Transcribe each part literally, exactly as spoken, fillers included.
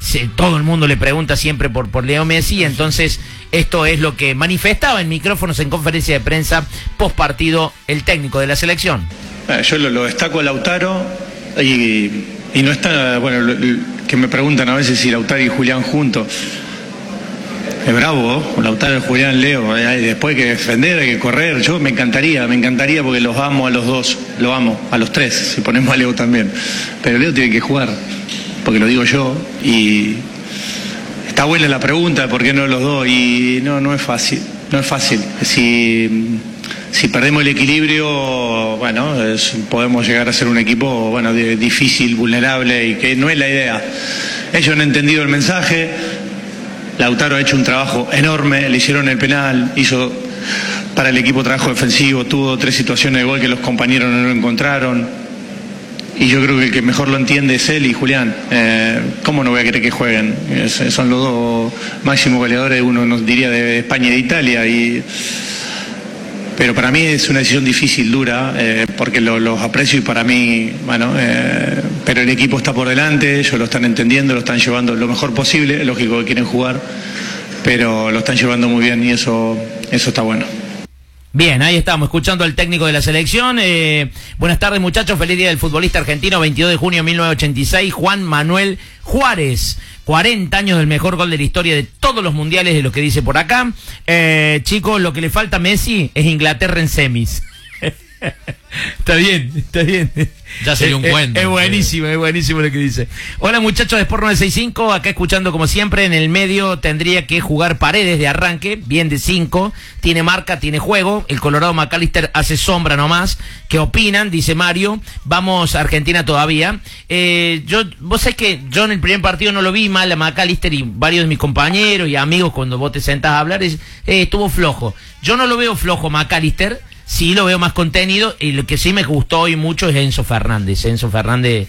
se, todo el mundo le pregunta siempre por, por Leo Messi, entonces esto es lo que manifestaba en micrófonos en conferencia de prensa post partido el técnico de la selección. Yo lo, lo destaco a Lautaro y, y no está, bueno, lo, lo, que me preguntan a veces si Lautaro y Julián juntos. Es bravo, ¿no? Lautaro, Julián, Leo, hay después hay que defender, hay que correr. Yo me encantaría, me encantaría porque los amo a los dos, lo amo, a los tres, si ponemos a Leo también. Pero Leo tiene que jugar, porque lo digo yo, y está buena la pregunta, ¿por qué no los dos? Y no, no es fácil, no es fácil. Si, si perdemos el equilibrio, bueno, es, podemos llegar a ser un equipo, bueno, de, difícil, vulnerable, y que no es la idea. Ellos han entendido el mensaje. Lautaro ha hecho un trabajo enorme, le hicieron el penal, hizo para el equipo trabajo defensivo, tuvo tres situaciones de gol que los compañeros no lo encontraron, y yo creo que el que mejor lo entiende es él y Julián. Eh, ¿Cómo no voy a querer que jueguen? Es, son los dos máximos goleadores, uno nos diría de España y de Italia, y pero para mí es una decisión difícil, dura, eh, porque lo, los aprecio y para mí, bueno, eh, pero el equipo está por delante, ellos lo están entendiendo, lo están llevando lo mejor posible, es lógico que quieren jugar, pero lo están llevando muy bien y eso, eso está bueno. Bien, ahí estamos, escuchando al técnico de la selección. Eh, buenas tardes, muchachos, feliz día del futbolista argentino, veintidós de junio de mil novecientos ochenta y seis, Juan Manuel Juárez. cuarenta años del mejor gol de la historia de todos los mundiales, de lo que dice por acá. Eh, chicos, lo que le falta a Messi es Inglaterra en semis. Está bien, está bien. Ya sería un es, cuento. Es buenísimo, es buenísimo lo que dice. Hola muchachos de Sport novecientos sesenta y cinco, acá escuchando como siempre. En el medio tendría que jugar Paredes de arranque, bien de cinco. Tiene marca, tiene juego. El Colorado McAllister hace sombra nomás. ¿Qué opinan? Dice Mario. Vamos a Argentina todavía. Eh, yo, vos sabés que yo en el primer partido no lo vi mal a McAllister, y varios de mis compañeros y amigos cuando vos te sentás a hablar, es, eh, estuvo flojo. Yo no lo veo flojo McAllister. Sí, lo veo más contenido, y lo que sí me gustó hoy mucho es Enzo Fernández. Enzo Fernández,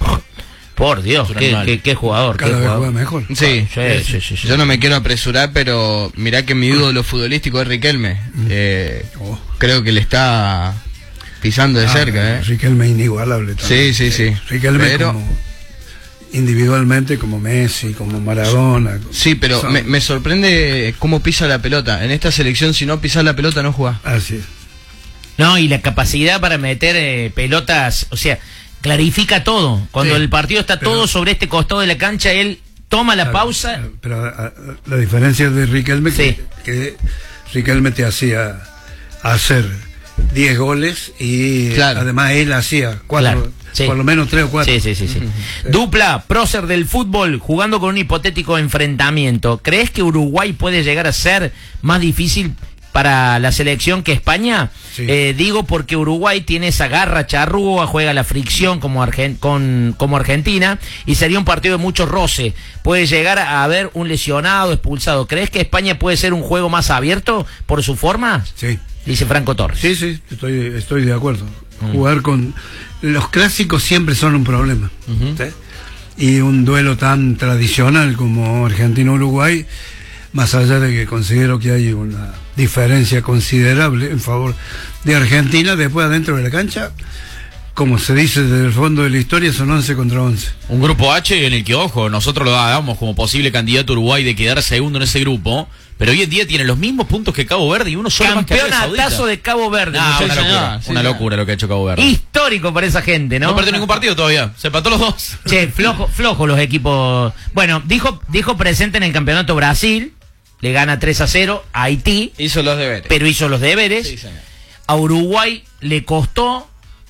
por Dios, qué, qué, qué jugador. Cada qué vez jugador. juega mejor. Sí, sí, sí, sí, sí. Yo no me quiero apresurar, pero mirá que mi ídolo futbolístico es Riquelme. Eh, oh. Creo que le está pisando de ah, cerca. Eh. Riquelme es inigualable también. Sí, sí, sí. Riquelme pero... como... individualmente, como Messi, como Maradona. Sí, pero son... me, me sorprende cómo pisa la pelota. En esta selección, si no pisas la pelota, no jugás. Así es. No, y la capacidad para meter eh, pelotas, o sea, clarifica todo. Cuando sí, el partido está pero, todo sobre este costado de la cancha, él toma la a, pausa. Pero a, a, la diferencia de Riquelme, sí, que, que Riquelme te hacía hacer diez goles y claro, además él hacía cuatro, claro, sí, por lo menos tres o cuatro. Sí, sí, sí, sí. Uh-huh. Dupla, prócer del fútbol, jugando con un hipotético enfrentamiento. ¿Crees que Uruguay puede llegar a ser más difícil para la selección que España? Sí. Eh, digo porque Uruguay tiene esa garra charrúa, juega la fricción como, Argen con, como Argentina, y sería un partido de mucho roce. Puede llegar a haber un lesionado, expulsado. ¿Crees que España puede ser un juego más abierto por su forma? Sí. Dice Franco Torres. Sí, sí, estoy, estoy de acuerdo. Mm. Jugar con... Los clásicos siempre son un problema. Uh-huh. ¿Sí? Y un duelo tan tradicional como Argentina-Uruguay, más allá de que considero que hay una diferencia considerable en favor de Argentina, después adentro de la cancha, como se dice desde el fondo de la historia, son once contra once. Un grupo H en el que, ojo, nosotros lo dábamos como posible candidato Uruguay de quedar segundo en ese grupo, pero hoy en día tiene los mismos puntos que Cabo Verde y uno solo más que Arabia Saudita. Campeonatazo de Cabo Verde. No, una locura, sí, una locura lo que ha hecho Cabo Verde. Histórico para esa gente, ¿no? No perdió ningún partido todavía, se empató los dos. Che, flojo, flojo los equipos. Bueno, dijo, dijo presente en el campeonato Brasil, le gana tres a cero a Haití. Hizo los deberes. Pero hizo los deberes. Sí, señor. A Uruguay le costó,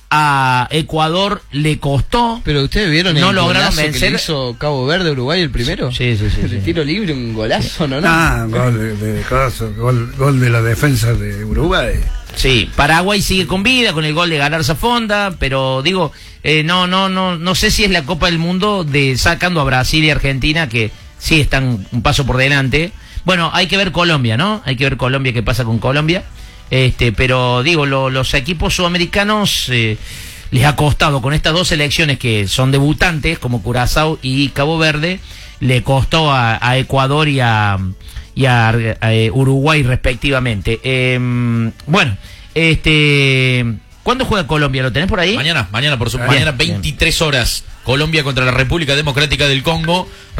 a Ecuador le costó. Pero ustedes vieron no el lograron golazo vencer. que le hizo Cabo Verde Uruguay el primero. Sí, sí, sí. El sí. tiro libre, un golazo, ¿no? no? Ah, gol de, de, caso, gol, gol de la defensa de Uruguay. Sí, Paraguay sigue con vida con el gol de Galarza Fonda, pero digo, eh, no, no, no, no sé si es la Copa del Mundo de sacando a Brasil y Argentina, que sí están un paso por delante. Bueno, hay que ver Colombia, ¿no? Hay que ver Colombia, qué pasa con Colombia. Este, pero digo, lo, los equipos sudamericanos eh, les ha costado con estas dos selecciones que son debutantes, como Curazao y Cabo Verde, le costó a, a Ecuador y a, y a, a Uruguay respectivamente. Eh, bueno, este, ¿cuándo juega Colombia? ¿Lo tenés por ahí? Mañana, mañana por su, mañana veintitrés horas. Colombia contra la República Democrática del Congo.